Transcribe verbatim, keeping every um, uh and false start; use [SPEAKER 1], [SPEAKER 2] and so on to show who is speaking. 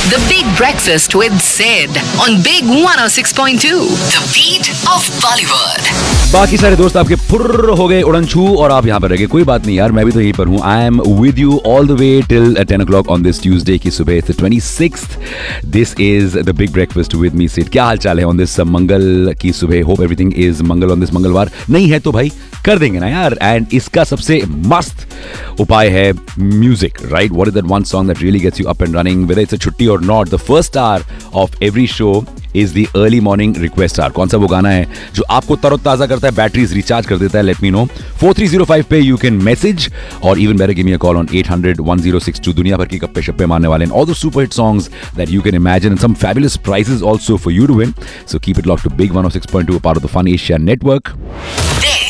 [SPEAKER 1] The Big Breakfast with Sid on Big one oh six point two. The beat of Bollywood.
[SPEAKER 2] बाकी सारे दोस्त आपके फुर्र हो गए उड़न छू और आप यहाँ पर रह गए. कोई बात नहीं यार, मैं भी तो यहीं पर हूँ. I am with you all the way till ten O clock on this Tuesday की सुबह twenty sixth. This is the big breakfast with me Sid. क्या हाल चाल है ऑन दिस मंगल की सुबह? Hope everything is Mangal on this मंगलवार. नहीं है तो भाई कर देंगे ना यार. एंड इसका सबसे मस्त उपाय है music, right? What is that one song that really gets you up and running whether it's a छुट्टी और not? The first hour of every show is the early morning request our. कौन सा वो गाना है जो आपको तरोताजा करता है, बैटरीज रिचार्ज कर देता है? Let me know. Four three zero five पे यू कैन मैसेज और even better give me a call on eight hundred one zero six to. दुनिया भर की गप्पे शप्पे मारने वाले हैं. All the super hit songs that you can imagine and some fabulous prices also for you to win. So keep it locked to big one oh six point two, a part of the Fun Asia network.